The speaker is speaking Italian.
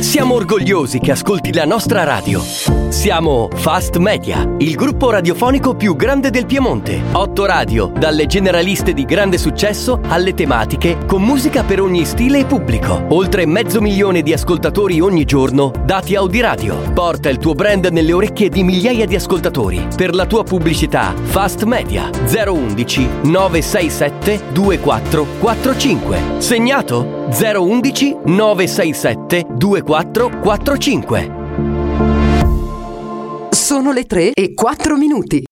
Siamo orgogliosi che ascolti la nostra radio. Siamo Fast Media, il gruppo radiofonico più grande del Piemonte. 8 radio, dalle generaliste di grande successo alle tematiche, con musica per ogni stile e pubblico. Oltre 500.000 di ascoltatori ogni giorno, dati Audiradio. Porta il tuo brand nelle orecchie di migliaia di ascoltatori. Per la tua pubblicità, Fast Media 011 967 2445. Segnato? 011 967 2445. Sono le 3:04.